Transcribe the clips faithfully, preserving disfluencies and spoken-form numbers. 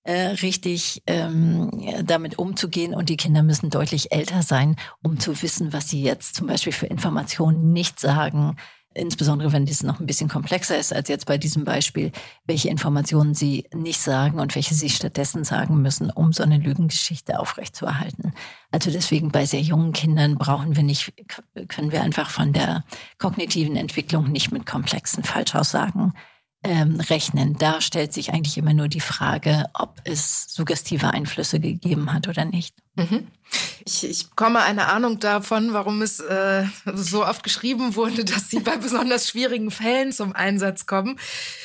äh, richtig ähm, damit umzugehen. Und die Kinder müssen deutlich älter sein, um zu wissen, was sie jetzt zum Beispiel für Informationen nicht sagen. Insbesondere wenn dies noch ein bisschen komplexer ist als jetzt bei diesem Beispiel, welche Informationen sie nicht sagen und welche sie stattdessen sagen müssen, um so eine Lügengeschichte aufrechtzuerhalten. Also deswegen bei sehr jungen Kindern brauchen wir nicht, können wir einfach von der kognitiven Entwicklung nicht mit komplexen Falschaussagen ähm, rechnen. Da stellt sich eigentlich immer nur die Frage, ob es suggestive Einflüsse gegeben hat oder nicht. Mhm. Ich, ich bekomme eine Ahnung davon, warum es äh, so oft geschrieben wurde, dass sie bei besonders schwierigen Fällen zum Einsatz kommen.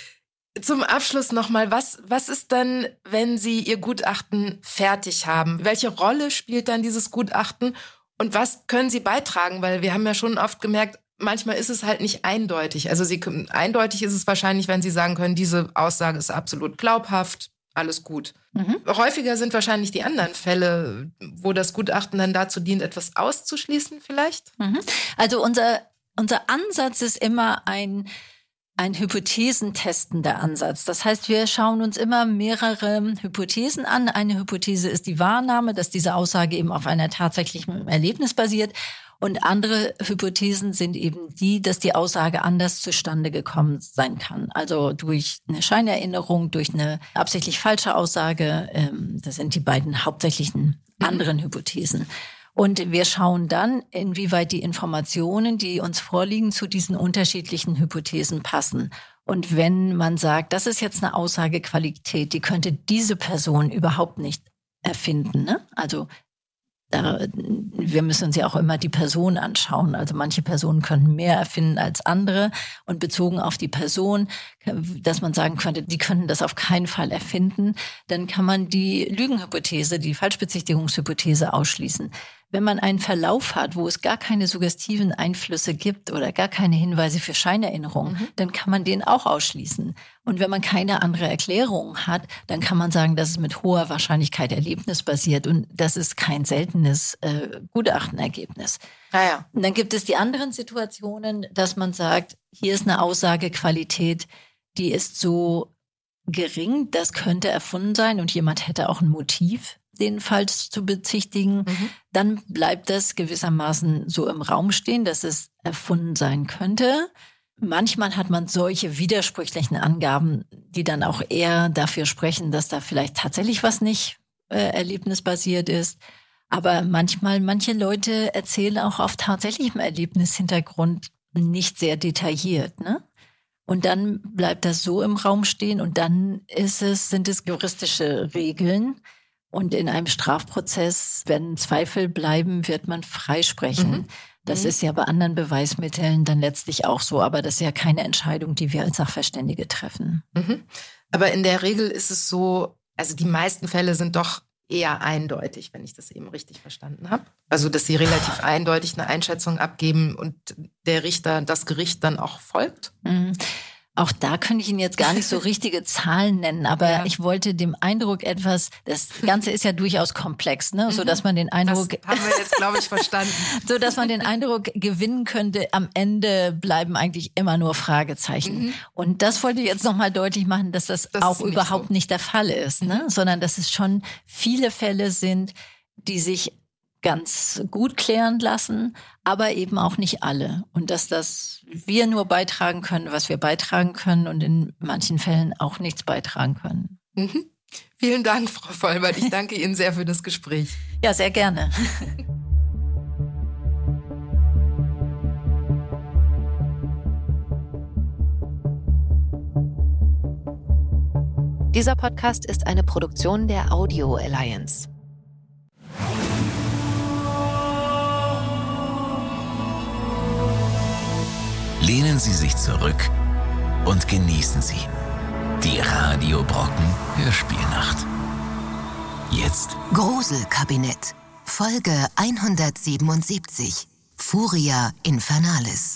Zum Abschluss nochmal, was, was ist denn, wenn Sie Ihr Gutachten fertig haben? Welche Rolle spielt dann dieses Gutachten und was können Sie beitragen? Weil wir haben ja schon oft gemerkt, manchmal ist es halt nicht eindeutig. Also Sie, eindeutig ist es wahrscheinlich, wenn Sie sagen können, diese Aussage ist absolut glaubhaft, alles gut. Mhm. Häufiger sind wahrscheinlich die anderen Fälle, wo das Gutachten dann dazu dient, etwas auszuschließen vielleicht? Mhm. Also unser, unser Ansatz ist immer ein, ein hypothesentestender Ansatz. Das heißt, wir schauen uns immer mehrere Hypothesen an. Eine Hypothese ist die Wahrnahme, dass diese Aussage eben auf einer tatsächlichen Erlebnis basiert. Und andere Hypothesen sind eben die, dass die Aussage anders zustande gekommen sein kann. Also durch eine Scheinerinnerung, durch eine absichtlich falsche Aussage. Das sind die beiden hauptsächlichen anderen Hypothesen. Und wir schauen dann, inwieweit die Informationen, die uns vorliegen, zu diesen unterschiedlichen Hypothesen passen. Und wenn man sagt, das ist jetzt eine Aussagequalität, die könnte diese Person überhaupt nicht erfinden, ne? Also Da, wir müssen uns ja auch immer die Person anschauen. Also manche Personen können mehr erfinden als andere. Und bezogen auf die Person, dass man sagen könnte, die können das auf keinen Fall erfinden, dann kann man die Lügenhypothese, die Falschbezichtigungshypothese ausschließen. Wenn man einen Verlauf hat, wo es gar keine suggestiven Einflüsse gibt oder gar keine Hinweise für Scheinerinnerungen, mhm. dann kann man den auch ausschließen. Und wenn man keine andere Erklärung hat, dann kann man sagen, dass es mit hoher Wahrscheinlichkeit erlebnisbasiert und das ist kein seltenes äh, Gutachtenergebnis. Ah ja. Und dann gibt es die anderen Situationen, dass man sagt, hier ist eine Aussagequalität, die ist so gering, das könnte erfunden sein und jemand hätte auch ein Motiv, den falsch zu bezichtigen, mhm. dann bleibt das gewissermaßen so im Raum stehen, dass es erfunden sein könnte. Manchmal hat man solche widersprüchlichen Angaben, die dann auch eher dafür sprechen, dass da vielleicht tatsächlich was nicht äh, erlebnisbasiert ist. Aber manchmal, manche Leute erzählen auch auf tatsächlichem Erlebnishintergrund nicht sehr detailliert, ne? Und dann bleibt das so im Raum stehen und dann ist es, sind es juristische Regeln. Und in einem Strafprozess, wenn Zweifel bleiben, wird man freisprechen. Mhm. Das mhm. ist ja bei anderen Beweismitteln dann letztlich auch so. Aber das ist ja keine Entscheidung, die wir als Sachverständige treffen. Mhm. Aber in der Regel ist es so, also die meisten Fälle sind doch eher eindeutig, wenn ich das eben richtig verstanden habe. Also, dass sie relativ eindeutig eine Einschätzung abgeben und der Richter, das Gericht dann auch folgt. Mhm. Auch da könnte ich Ihnen jetzt gar nicht so richtige Zahlen nennen, aber ja. ich wollte dem Eindruck etwas, das Ganze ist ja durchaus komplex, ne, so dass man den Eindruck, das haben wir jetzt, glaube ich, verstanden, so dass man den Eindruck gewinnen könnte, am Ende bleiben eigentlich immer nur Fragezeichen. Mhm. Und das wollte ich jetzt nochmal deutlich machen, dass das, das auch nicht überhaupt so. nicht der Fall ist, ne, mhm. sondern dass es schon viele Fälle sind, die sich ganz gut klären lassen, aber eben auch nicht alle. Und dass das wir nur beitragen können, was wir beitragen können und in manchen Fällen auch nichts beitragen können. Mhm. Vielen Dank, Frau Vollbert. Ich danke Ihnen sehr für das Gespräch. Ja, sehr gerne. Dieser Podcast ist eine Produktion der Audio Alliance. Lehnen Sie sich zurück und genießen Sie die Radio Brocken Hörspielnacht. Jetzt Gruselkabinett, Folge hundertsiebenundsiebzig, Furia Infernalis.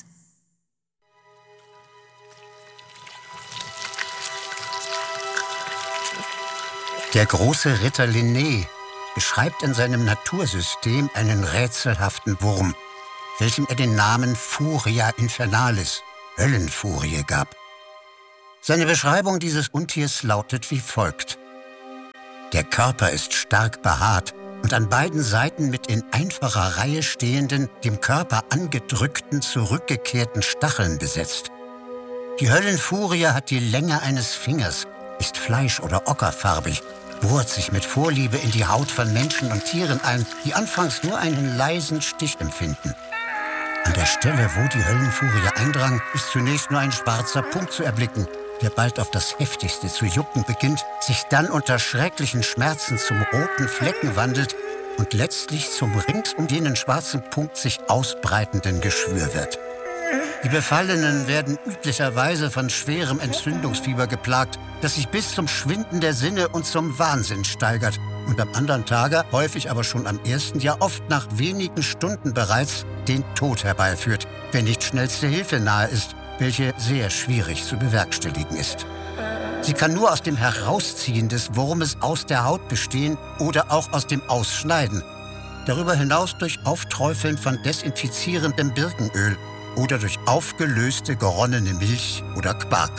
Der große Ritter Linné beschreibt in seinem Natursystem einen rätselhaften Wurm, welchem er den Namen Furia Infernalis, Höllenfurie, gab. Seine Beschreibung dieses Untiers lautet wie folgt. Der Körper ist stark behaart und an beiden Seiten mit in einfacher Reihe stehenden, dem Körper angedrückten, zurückgekehrten Stacheln besetzt. Die Höllenfurie hat die Länge eines Fingers, ist fleisch- oder ockerfarbig, bohrt sich mit Vorliebe in die Haut von Menschen und Tieren ein, die anfangs nur einen leisen Stich empfinden. An der Stelle, wo die Höllenfurie eindrang, ist zunächst nur ein schwarzer Punkt zu erblicken, der bald auf das Heftigste zu jucken beginnt, sich dann unter schrecklichen Schmerzen zum roten Flecken wandelt und letztlich zum rings um jenen schwarzen Punkt sich ausbreitenden Geschwür wird. Die Befallenen werden üblicherweise von schwerem Entzündungsfieber geplagt, das sich bis zum Schwinden der Sinne und zum Wahnsinn steigert und am anderen Tage, häufig aber schon am ersten, ja oft nach wenigen Stunden bereits, den Tod herbeiführt, wenn nicht schnellste Hilfe nahe ist, welche sehr schwierig zu bewerkstelligen ist. Sie kann nur aus dem Herausziehen des Wurmes aus der Haut bestehen oder auch aus dem Ausschneiden. Darüber hinaus durch Aufträufeln von desinfizierendem Birkenöl oder durch aufgelöste, geronnene Milch oder Quark.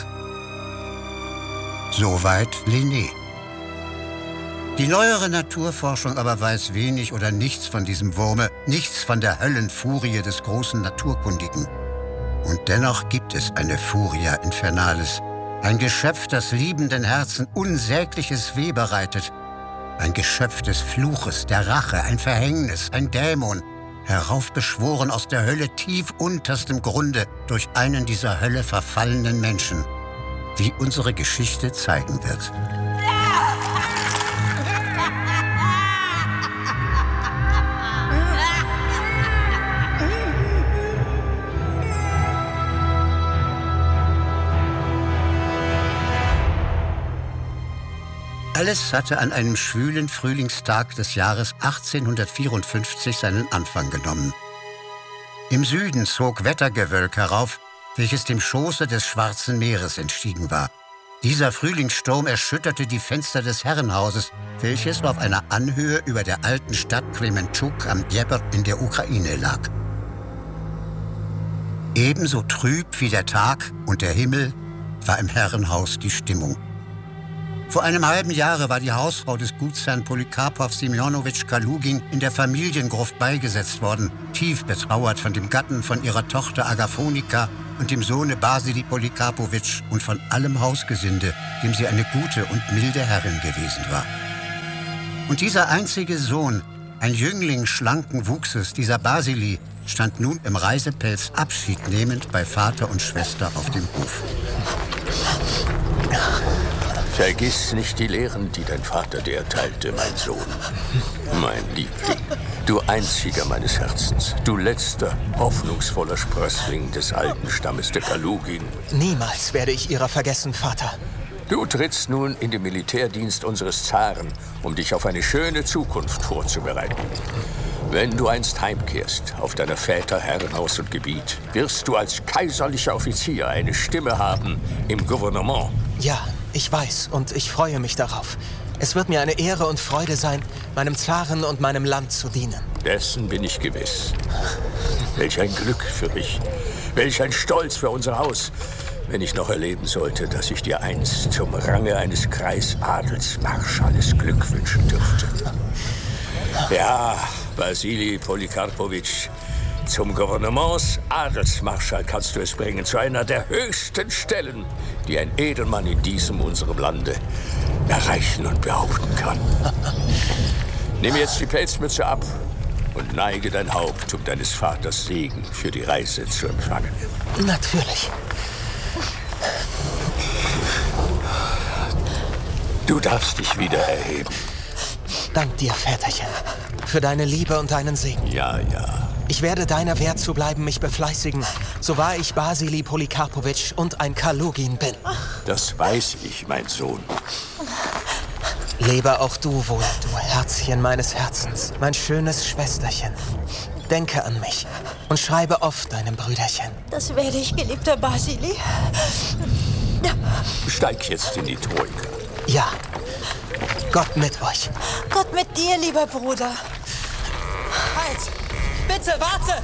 Soweit Linné. Die neuere Naturforschung aber weiß wenig oder nichts von diesem Wurme, nichts von der Höllenfurie des großen Naturkundigen. Und dennoch gibt es eine Furia Infernalis, ein Geschöpf, das liebenden Herzen unsägliches Weh bereitet, ein Geschöpf des Fluches, der Rache, ein Verhängnis, ein Dämon, heraufbeschworen aus der Hölle tief unterstem Grunde durch einen dieser Hölle verfallenen Menschen, wie unsere Geschichte zeigen wird. Alles hatte an einem schwülen Frühlingstag des Jahres achtzehnhundertvierundfünfzig seinen Anfang genommen. Im Süden zog Wettergewölk herauf, welches dem Schoße des Schwarzen Meeres entstiegen war. Dieser Frühlingssturm erschütterte die Fenster des Herrenhauses, welches auf einer Anhöhe über der alten Stadt Krementschuk am Dnepr in der Ukraine lag. Ebenso trüb wie der Tag und der Himmel war im Herrenhaus die Stimmung. Vor einem halben Jahre war die Hausfrau des Gutsherrn Polikarpow Semjonowitsch Kalugin in der Familiengruft beigesetzt worden, tief betrauert von dem Gatten von ihrer Tochter Agaphonika und dem Sohne Basili Polikarpowitsch und von allem Hausgesinde, dem sie eine gute und milde Herrin gewesen war. Und dieser einzige Sohn, ein Jüngling schlanken Wuchses, dieser Basili, stand nun im Reisepelz abschiednehmend bei Vater und Schwester auf dem Hof. Vergiss nicht die Lehren, die dein Vater dir erteilte, mein Sohn. Mein Liebling, du einziger meines Herzens, du letzter, hoffnungsvoller Sprössling des alten Stammes der Kalugin. Niemals werde ich ihrer vergessen, Vater. Du trittst nun in den Militärdienst unseres Zaren, um dich auf eine schöne Zukunft vorzubereiten. Wenn du einst heimkehrst auf deiner Väter Herrenhaus und Gebiet, wirst du als kaiserlicher Offizier eine Stimme haben im Gouvernement. Ja, ich weiß und ich freue mich darauf. Es wird mir eine Ehre und Freude sein, meinem Zaren und meinem Land zu dienen. Dessen bin ich gewiss. Welch ein Glück für mich. Welch ein Stolz für unser Haus, wenn ich noch erleben sollte, dass ich dir einst zum Range eines Kreisadelsmarschalles Glück wünschen dürfte. Ja, Basili Polikarpowitsch, zum Gouvernements Adelsmarschall kannst du es bringen, zu einer der höchsten Stellen, die ein Edelmann in diesem unserem Lande erreichen und behaupten kann. Nimm jetzt die Pelzmütze ab und neige dein Haupt, um deines Vaters Segen für die Reise zu empfangen. Natürlich. Du darfst dich wieder erheben. Dank dir, Väterchen, für deine Liebe und deinen Segen. Ja, ja. Ich werde deiner wert zu bleiben, mich befleißigen, so wahr ich Basili Polikarpowitsch und ein Kalugin bin. Das weiß ich, mein Sohn. Lebe auch du wohl, du Herzchen meines Herzens, mein schönes Schwesterchen. Denke an mich und schreibe oft deinem Brüderchen. Das werde ich, geliebter Basili. Steig jetzt in die Troika. Ja, Gott mit euch. Gott mit dir, lieber Bruder. Halt! Bitte, warte!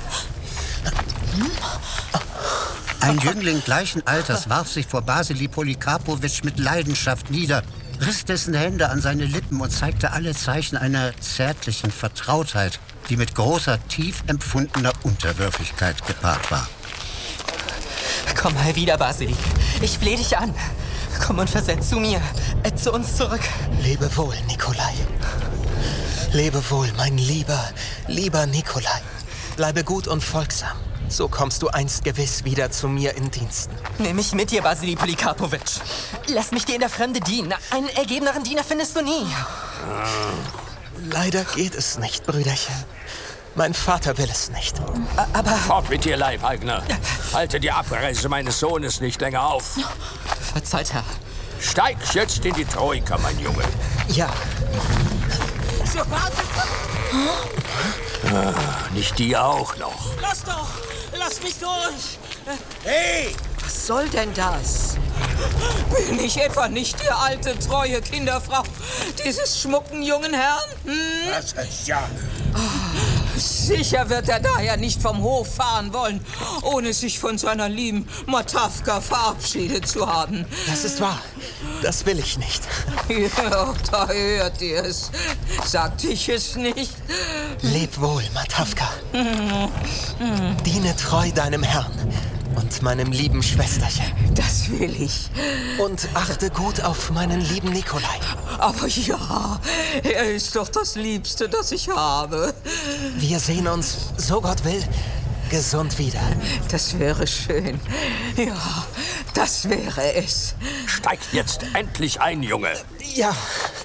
Ein Jüngling gleichen Alters warf sich vor Basili Polikarpowitsch mit Leidenschaft nieder, riss dessen Hände an seine Lippen und zeigte alle Zeichen einer zärtlichen Vertrautheit, die mit großer, tief empfundener Unterwürfigkeit gepaart war. Komm mal wieder, Basili. Ich flehe dich an. Komm und versetz zu mir, äh, zu uns zurück. Lebe wohl, Nikolai. Lebe wohl, mein lieber, lieber Nikolai. Bleibe gut und folgsam. So kommst du einst gewiss wieder zu mir in Diensten. Nimm mich mit dir, Basili Polikarpowitsch. Lass mich dir in der Fremde dienen. Einen ergebeneren Diener findest du nie. Leider geht es nicht, Brüderchen. Mein Vater will es nicht. Aber... Fort mit dir, Leibeigner. Halte die Abreise meines Sohnes nicht länger auf. Verzeiht, Herr. Steig jetzt in die Troika, mein Junge. Ja. Ah, nicht die auch noch. Lass doch! Lass mich durch! Hey! Was soll denn das? Bin ich etwa nicht die alte, treue Kinderfrau dieses schmucken jungen Herrn? Hm? Das ist ja... Sicher wird er daher nicht vom Hof fahren wollen, ohne sich von seiner lieben Matawka verabschiedet zu haben. Das ist wahr. Das will ich nicht. Ja, da hört ihr es. Sagte ich es nicht? Leb wohl, Matawka. Diene treu deinem Herrn und meinem lieben Schwesterchen. Das will ich. Und achte gut auf meinen lieben Nikolai. Aber ja, er ist doch das Liebste, das ich habe. Wir sehen uns, so Gott will, gesund wieder. Das wäre schön. Ja, das wäre es. Steig jetzt endlich ein, Junge. Ja.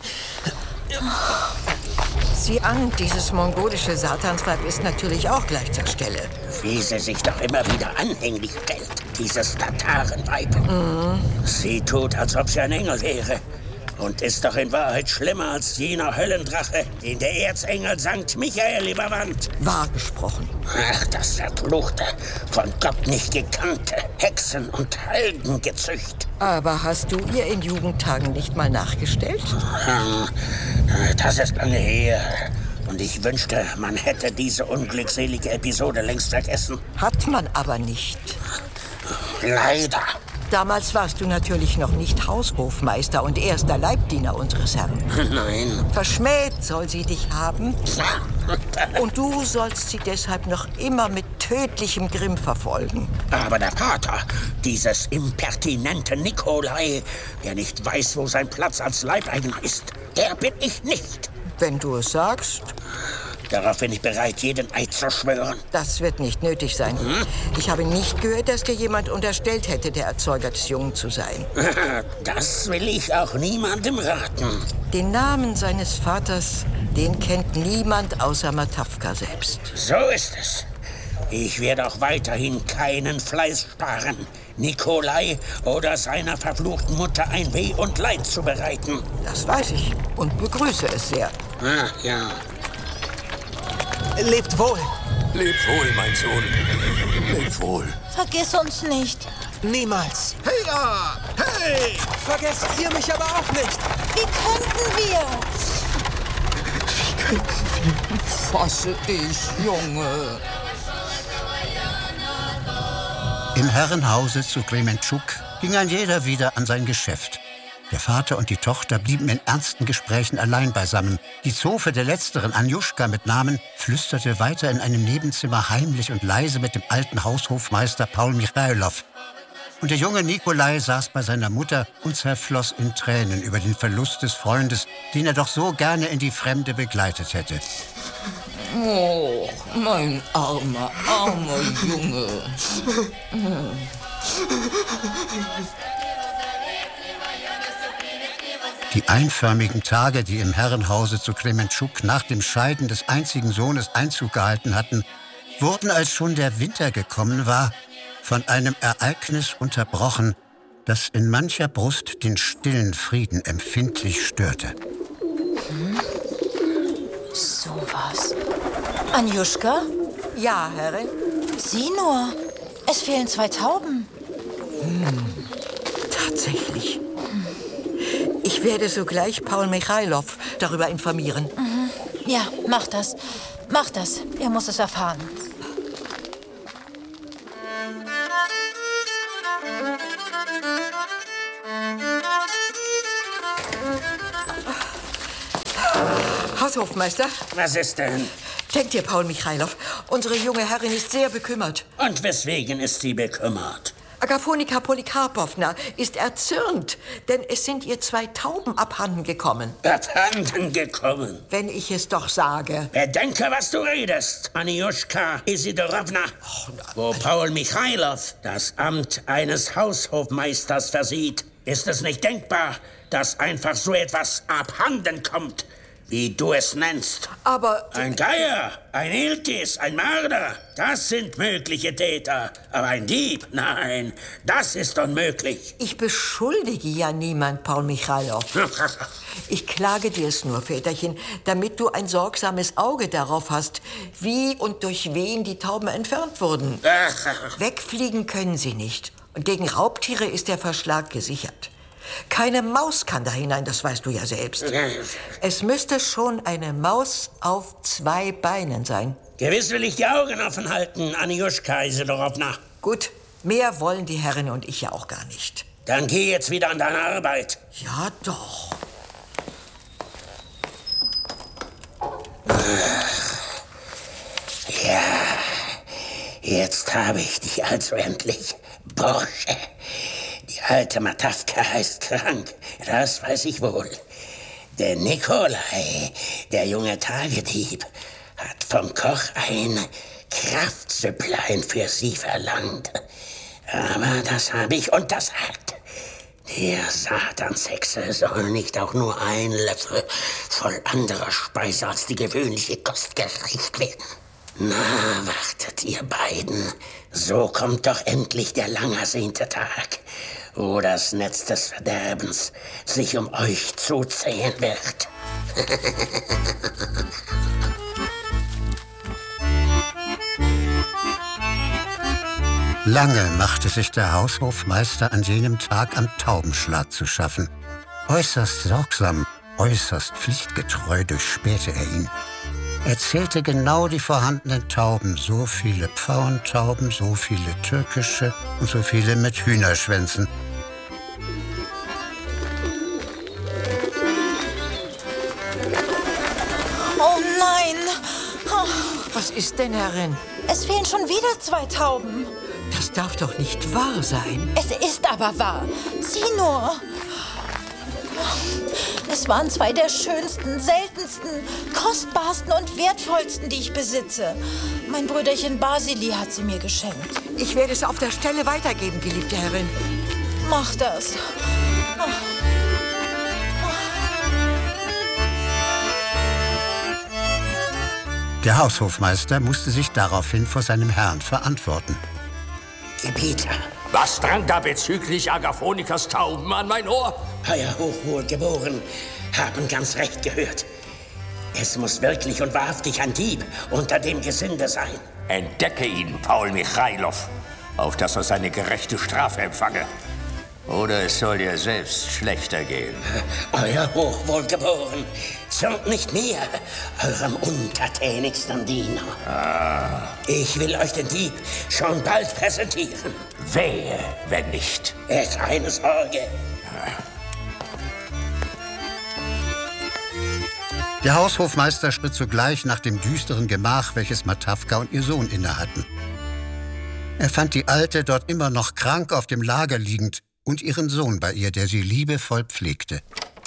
Sieh an, dieses mongolische Satansweib ist natürlich auch gleich zur Stelle. Wie sie sich doch immer wieder anhänglich stellt, dieses Tatarenweib. Mhm. Sie tut, als ob sie ein Engel wäre. Und ist doch in Wahrheit schlimmer als jener Höllendrache, den der Erzengel Sankt Michael überwand. Wahr gesprochen. Ach, das verfluchte, von Gott nicht gekannte Hexen- und Heldengezücht. Aber hast du ihr in Jugendtagen nicht mal nachgestellt? Das ist lange her. Und ich wünschte, man hätte diese unglückselige Episode längst vergessen. Hat man aber nicht. Leider. Damals warst du natürlich noch nicht Haushofmeister und erster Leibdiener unseres Herrn. Nein. Verschmäht soll sie dich haben. Und du sollst sie deshalb noch immer mit tödlichem Grimm verfolgen. Aber der Pater, dieses impertinente Nikolai, der nicht weiß, wo sein Platz als Leibeigner ist, der bin ich nicht. Wenn du es sagst. Darauf bin ich bereit, jeden Eid zu schwören. Das wird nicht nötig sein. Hm? Ich habe nicht gehört, dass dir jemand unterstellt hätte, der Erzeuger des Jungen zu sein. Das will ich auch niemandem raten. Den Namen seines Vaters, den kennt niemand außer Matawka selbst. So ist es. Ich werde auch weiterhin keinen Fleiß sparen, Nikolai oder seiner verfluchten Mutter ein Weh und Leid zu bereiten. Das weiß ich und begrüße es sehr. Ah, ja. Lebt wohl. Leb wohl, mein Sohn. Leb wohl. Vergiss uns nicht. Niemals. Hey da! Hey! Vergesst ihr mich aber auch nicht. Wie könnten wir? Wie könnten wir? Fasse dich, Junge. Im Herrenhause zu Krementschuk ging ein jeder wieder an sein Geschäft. Der Vater und die Tochter blieben in ernsten Gesprächen allein beisammen. Die Zofe der Letzteren, Anjuschka mit Namen, flüsterte weiter in einem Nebenzimmer heimlich und leise mit dem alten Haushofmeister Paul Michailow. Und der junge Nikolai saß bei seiner Mutter und zerfloss in Tränen über den Verlust des Freundes, den er doch so gerne in die Fremde begleitet hätte. Oh, mein armer, armer Junge. Die einförmigen Tage, die im Herrenhause zu Krementschuk nach dem Scheiden des einzigen Sohnes Einzug gehalten hatten, wurden, als schon der Winter gekommen war, von einem Ereignis unterbrochen, das in mancher Brust den stillen Frieden empfindlich störte. Hm? So was. Anjuschka? Ja, Herrin? Sieh nur, es fehlen zwei Tauben. Hm. Tatsächlich. Ich werde sogleich Paul Michailow darüber informieren. Mhm. Ja, mach das. Mach das. Er muss es erfahren. Haushofmeister? Was ist denn? Denkt ihr, Paul Michailow, unsere junge Herrin ist sehr bekümmert. Und weswegen ist sie bekümmert? Agafonika Polikarpowna ist erzürnt, denn es sind ihr zwei Tauben abhanden gekommen. Abhanden gekommen? Wenn ich es doch sage. Bedenke, was du redest, Aniuschka Isidorowna. Wo Paul Michailow das Amt eines Haushofmeisters versieht, ist es nicht denkbar, dass einfach so etwas abhanden kommt, wie du es nennst. Aber... Ein Geier, ein Iltis, ein Mörder, das sind mögliche Täter. Aber ein Dieb, nein, das ist unmöglich. Ich beschuldige ja niemand, Paul Michailow. Ich klage dir es nur, Väterchen, damit du ein sorgsames Auge darauf hast, wie und durch wen die Tauben entfernt wurden. Wegfliegen können sie nicht. Und gegen Raubtiere ist der Verschlag gesichert. Keine Maus kann da hinein, das weißt du ja selbst. Es müsste schon eine Maus auf zwei Beinen sein. Gewiss will ich die Augen offen halten, Aniuschka Isidorowna. Gut, mehr wollen die Herrin und ich ja auch gar nicht. Dann geh jetzt wieder an deine Arbeit. Ja, doch. Ja, jetzt habe ich dich also endlich, Bursche. Die alte Matawka ist krank, das weiß ich wohl. Der Nikolai, der junge Tagedieb, hat vom Koch ein Kraftsüpplein für sie verlangt. Aber das habe ich untersagt. Der Satanshexe soll nicht auch nur ein Löffel voll anderer Speise als die gewöhnliche Kost gereicht werden. Na, wartet ihr beiden. So kommt doch endlich der lang ersehnte Tag, wo das Netz des Verderbens sich um euch zuziehen wird. Lange machte sich der Haushofmeister an jenem Tag am Taubenschlag zu schaffen. Äußerst sorgsam, äußerst pflichtgetreu durchspähte er ihn. Er zählte genau die vorhandenen Tauben, so viele Pfauentauben, so viele türkische und so viele mit Hühnerschwänzen. Oh nein! Oh. Was ist denn, Herrin? Es fehlen schon wieder zwei Tauben. Das darf doch nicht wahr sein. Es ist aber wahr. Sieh nur. Es waren zwei der schönsten, seltensten, kostbarsten und wertvollsten, die ich besitze. Mein Brüderchen Basili hat sie mir geschenkt. Ich werde es auf der Stelle weitergeben, geliebte Herrin. Mach das. Oh. Der Haushofmeister musste sich daraufhin vor seinem Herrn verantworten. Gebieter. Was drang da bezüglich Agaphonikas Tauben an mein Ohr? Euer Hochwohlgeboren haben ganz recht gehört. Es muss wirklich und wahrhaftig ein Dieb unter dem Gesinde sein. Entdecke ihn, Paul Michailow, auf dass er seine gerechte Strafe empfange. Oder es soll dir selbst schlechter gehen. Euer Hochwohlgeboren, zürnt nicht mehr, eurem untertänigsten Diener. Ah. Ich will euch den Dieb schon bald präsentieren. Wehe, wenn nicht. Keine Sorge. Der Haushofmeister schritt sogleich nach dem düsteren Gemach, welches Matawka und ihr Sohn innehatten. Er fand die Alte dort immer noch krank auf dem Lager liegend und ihren Sohn bei ihr, der sie liebevoll pflegte.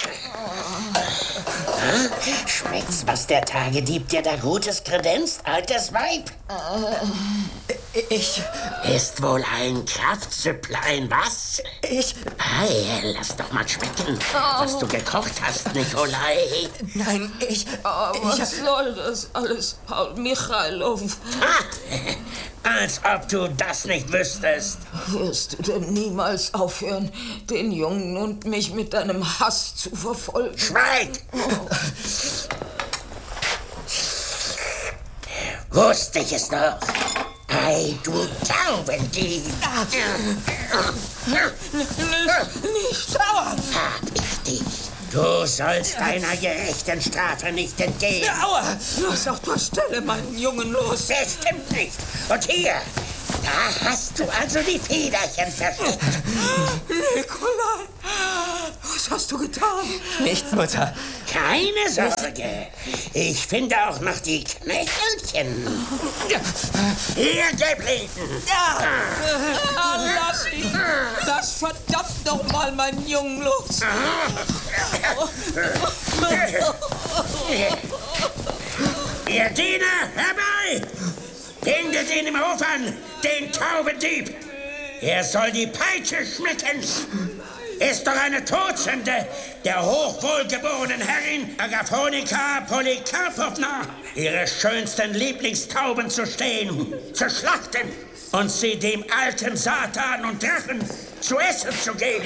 Schmeckt's, was der Tagedieb dir da Gutes kredenzt, altes Weib? Äh, ich... Ist wohl ein Kraftsüpplein, was? Ich... Hey, lass doch mal schmecken, oh. was du gekocht hast, Nikolai. Nein, ich... Aber ich was soll das alles, Paul Michailow? Als ob du das nicht wüsstest. Wirst du denn niemals aufhören, den Jungen und mich mit deinem Hass zu verfolgen? Schweig! Oh. Wusste ich es doch. Ei, du Taubendieb! Nicht sauer! Hab ich dich. Du sollst deiner gerechten Strafe nicht entgehen. Aua! Lass auf der Stelle meinen Jungen los. Bestimmt nicht. Und hier, Da hast du also die Federchen versteckt. Nikolai, was hast du getan? Nichts, Mutter. Keine Sorge. Ich finde auch noch die Knöchelchen. Hier geblieben. Ja. Ah, lass ihn. Lass verdammt noch mal meinen Jungen los. Ihr Diener, herbei! Bindet ihn im Hof an, den Taubendieb! Er soll die Peitsche schmecken! Ist doch eine Todsünde, der hochwohlgeborenen Herrin Agaphonika Polikarpowna ihre schönsten Lieblingstauben zu stehlen, zu schlachten und sie dem alten Satan und Drachen zu essen zu geben.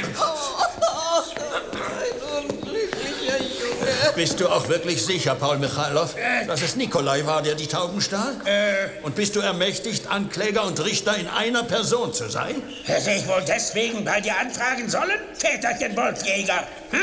Ein unglücklicher Junge. Bist du auch wirklich sicher, Paul Michailov, äh, dass es Nikolai war, der die Tauben stahl? Äh, und bist du ermächtigt, Ankläger und Richter in einer Person zu sein? Hätte ich wohl deswegen bei dir anfragen sollen, Väterchen Wolfjäger? Hm?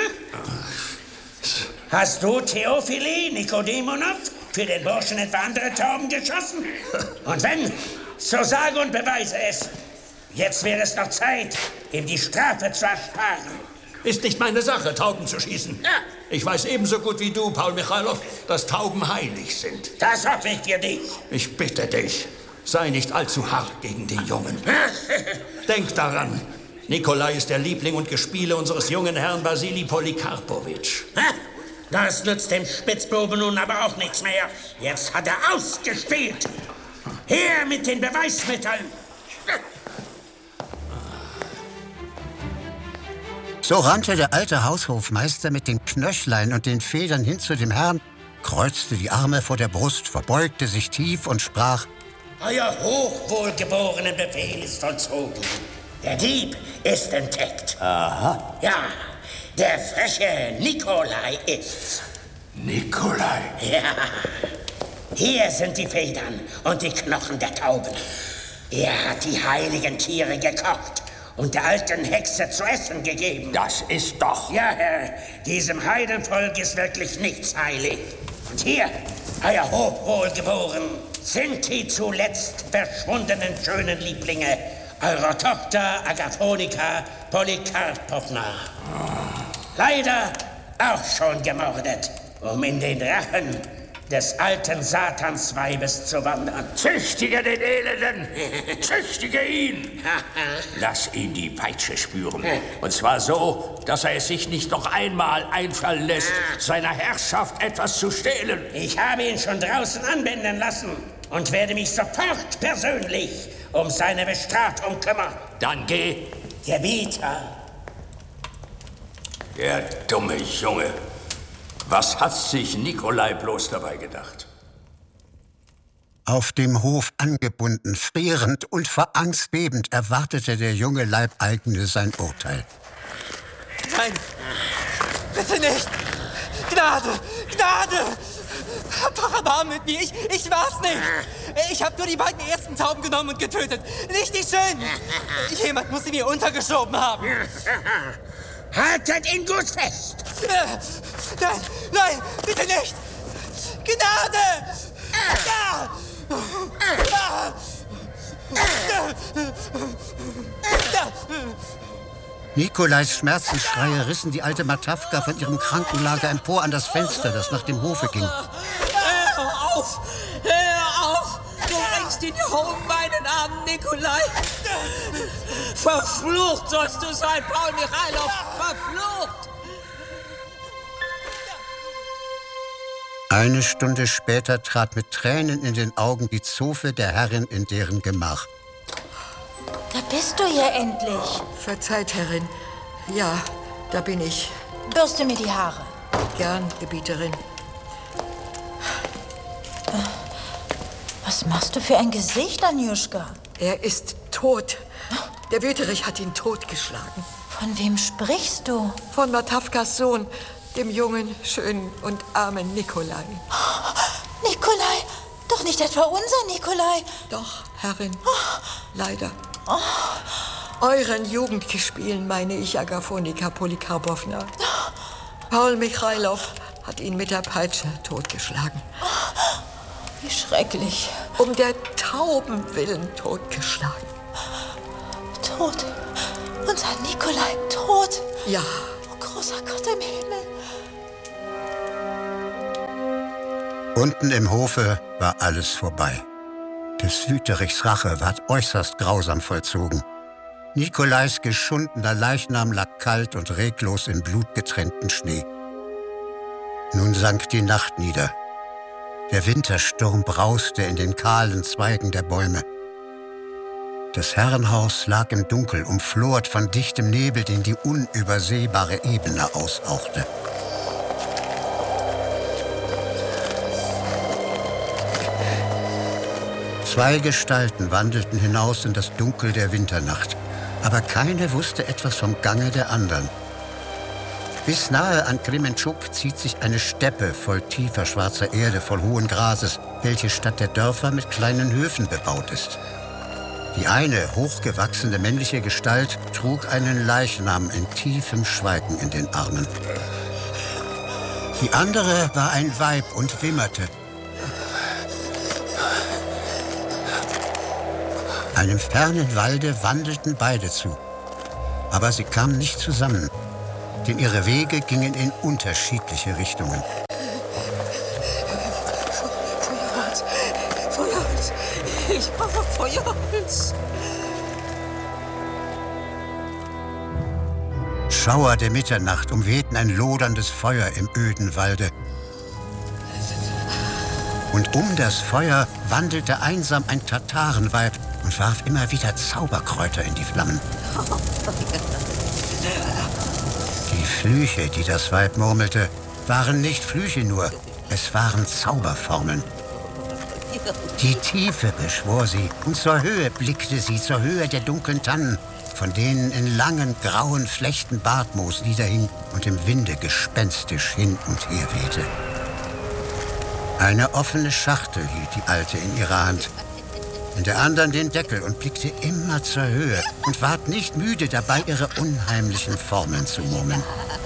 Hast du Theophili Nikodemonov für den Burschen etwa andere Tauben geschossen? Und wenn, so sage und beweise es. Jetzt wäre es noch Zeit, ihm die Strafe zu ersparen. Ist nicht meine Sache, Tauben zu schießen. Ja. Ich weiß ebenso gut wie du, Paul Michailov, dass Tauben heilig sind. Das hoffe ich dir nicht. Ich bitte dich, sei nicht allzu hart gegen den Jungen. Denk daran, Nikolai ist der Liebling und Gespiele unseres jungen Herrn Basili Polikarpowitsch. Das nützt dem Spitzbuben nun aber auch nichts mehr. Jetzt hat er ausgespielt. Her mit den Beweismitteln. So rannte der alte Haushofmeister mit den Knöchlein und den Federn hin zu dem Herrn, kreuzte die Arme vor der Brust, verbeugte sich tief und sprach: Euer hochwohlgeborenen Befehl ist vollzogen. Der Dieb ist entdeckt. Aha. Ja, der freche Nikolai ist's. Nikolai? Ja. Hier sind die Federn und die Knochen der Tauben. Er hat die heiligen Tiere gekocht und der alten Hexe zu essen gegeben. Das ist doch... Ja, Herr, diesem Heidenvolk ist wirklich nichts heilig. Und hier, euer Hochwohlgeboren, sind die zuletzt verschwundenen schönen Lieblinge eurer Tochter Agaphonika Polikarpowna. Leider auch schon gemordet, um in den Rachen des alten Satansweibes zu wandern. Züchtige den Elenden! Züchtige ihn! Lass ihn die Peitsche spüren. Und zwar so, dass er es sich nicht noch einmal einfallen lässt, seiner Herrschaft etwas zu stehlen. Ich habe ihn schon draußen anbinden lassen und werde mich sofort persönlich um seine Bestrafung kümmern. Dann geh. Gebieter. Der dumme Junge. Was hat sich Nikolai bloß dabei gedacht? Auf dem Hof angebunden, frierend und vor Angst bebend, erwartete der junge Leibeigene sein Urteil. Nein, bitte nicht! Gnade! Gnade! Doch Erbarmen mit mir, ich, ich war's nicht! Ich habe nur die beiden ersten Tauben genommen und getötet, nicht die schönen! Jemand muss sie mir untergeschoben haben! Haltet ihn gut fest! Nein, nein, bitte nicht! Gnade! Ja! Nikolais Schmerzensschreie rissen die alte Matawka von ihrem Krankenlager empor an das Fenster, das nach dem Hofe ging. Hör auf! Hör auf! Du bringst ihn um meinen armen Nikolai! Verflucht sollst du sein, Paul Michailov! Verflucht! Eine Stunde später trat mit Tränen in den Augen die Zofe der Herrin in deren Gemach. Da bist du ja endlich. Verzeiht, Herrin. Ja, da bin ich. Bürste mir die Haare. Gern, Gebieterin. Was machst du für ein Gesicht, Anjuschka? Er ist tot. Der Wüterich hat ihn totgeschlagen. Von wem sprichst du? Von Matawkas Sohn, dem jungen, schönen und armen Nikolai. Oh, Nikolai! Doch nicht etwa unser Nikolai! Doch, Herrin. Oh. Leider. Oh. Euren Jugendgespielen meine ich Agaphonika Polikarpowna. Paul Michailov hat ihn mit der Peitsche totgeschlagen. Wie schrecklich. Um der Tauben willen totgeschlagen. Tot. Unser Nikolai tot. Ja. Oh, großer Gott im Himmel. Unten im Hofe war alles vorbei. Des Wüterichs Rache ward äußerst grausam vollzogen. Nikolais geschundener Leichnam lag kalt und reglos im blutgetränkten Schnee. Nun sank die Nacht nieder. Der Wintersturm brauste in den kahlen Zweigen der Bäume. Das Herrenhaus lag im Dunkel, umflort von dichtem Nebel, den die unübersehbare Ebene aushauchte. Zwei Gestalten wandelten hinaus in das Dunkel der Winternacht, aber keine wusste etwas vom Gange der anderen. Bis nahe an Krementschuk zieht sich eine Steppe voll tiefer schwarzer Erde, voll hohen Grases, welche statt der Dörfer mit kleinen Höfen bebaut ist. Die eine, hochgewachsene männliche Gestalt trug einen Leichnam in tiefem Schweigen in den Armen. Die andere war ein Weib und wimmerte. Einem fernen Walde wandelten beide zu. Aber sie kamen nicht zusammen, denn ihre Wege gingen in unterschiedliche Richtungen. Feuerholz! Feuerholz! Ich brauche Feuerholz! Schauer der Mitternacht umwehten ein loderndes Feuer im öden Walde. Und um das Feuer wandelte einsam ein Tatarenweib und warf immer wieder Zauberkräuter in die Flammen. Die Flüche, die das Weib murmelte, waren nicht Flüche nur, es waren Zauberformeln. Die Tiefe beschwor sie, und zur Höhe blickte sie, zur Höhe der dunklen Tannen, von denen in langen, grauen Flechten Bartmoos niederhing und im Winde gespenstisch hin und her wehte. Eine offene Schachtel hielt die Alte in ihrer Hand, in der anderen den Deckel und blickte immer zur Höhe und ward nicht müde, dabei ihre unheimlichen Formeln zu murmeln.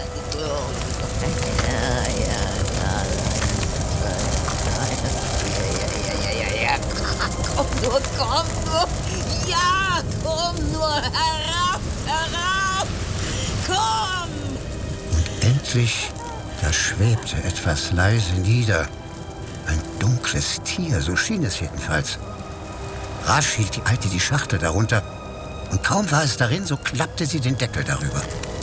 Komm nur, komm nur! Ja, komm nur! Herab, herab! Komm! Und endlich, da schwebte etwas leise nieder. Ein dunkles Tier, so schien es jedenfalls. Rasch hielt die Alte die Schachtel darunter, und kaum war es darin, so klappte sie den Deckel darüber.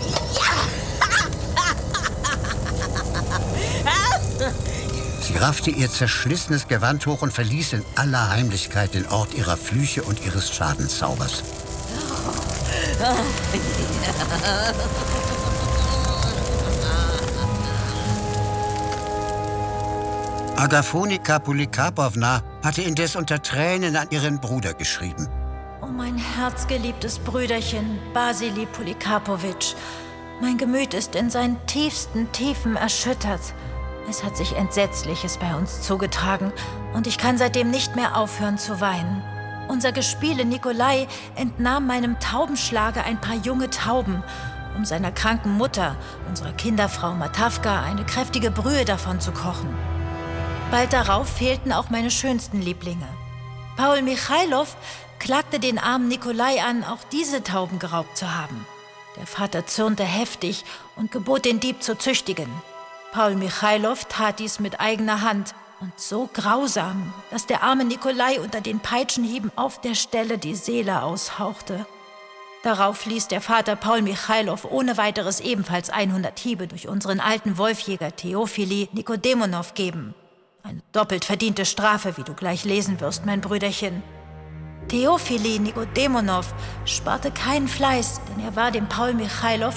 Sie raffte ihr zerschlissenes Gewand hoch und verließ in aller Heimlichkeit den Ort ihrer Flüche und ihres Schadenzaubers. Agafonika Polikarpowna hatte indes unter Tränen an ihren Bruder geschrieben. Oh, mein herzgeliebtes Brüderchen, Basili Polikarpowitsch. Mein Gemüt ist in seinen tiefsten Tiefen erschüttert. Es hat sich Entsetzliches bei uns zugetragen und ich kann seitdem nicht mehr aufhören zu weinen. Unser Gespiele Nikolai entnahm meinem Taubenschlage ein paar junge Tauben, um seiner kranken Mutter, unserer Kinderfrau Matavka, eine kräftige Brühe davon zu kochen. Bald darauf fehlten auch meine schönsten Lieblinge. Paul Michailov klagte den armen Nikolai an, auch diese Tauben geraubt zu haben. Der Vater zürnte heftig und gebot den Dieb zu züchtigen. Paul Michailov tat dies mit eigener Hand und so grausam, dass der arme Nikolai unter den Peitschenhieben auf der Stelle die Seele aushauchte. Darauf ließ der Vater Paul Michailov ohne weiteres ebenfalls hundert Hiebe durch unseren alten Wolfjäger Theofili Nikodemonow geben. Eine doppelt verdiente Strafe, wie du gleich lesen wirst, mein Brüderchen. Theofili Nikodemonow sparte keinen Fleiß, denn er war dem Paul Michailov